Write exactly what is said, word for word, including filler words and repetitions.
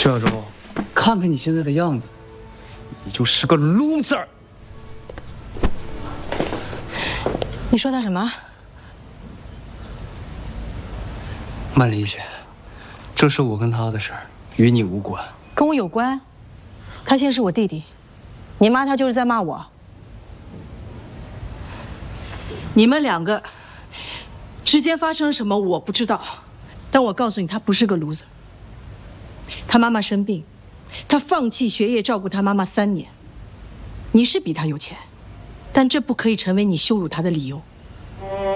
小周，看看你现在的样子，你就是个 loser。 你说他什么？ 曼丽姐，这是我跟他的事儿，与你无关。 跟我有关。他现在是我弟弟，你骂他就是在骂我。你们两个之间发生了什么我不知道，但我告诉你，他不是个 loser。他妈妈生病，他放弃学业照顾他妈妈三年。你是比他有钱，但这不可以成为你羞辱他的理由。